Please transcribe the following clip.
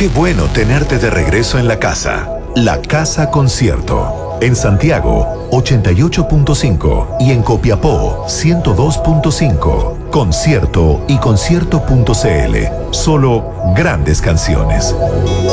Qué bueno tenerte de regreso en la casa. La Casa Concierto. En Santiago, 88.5 y en Copiapó, 102.5. Concierto y concierto.cl. Solo grandes canciones.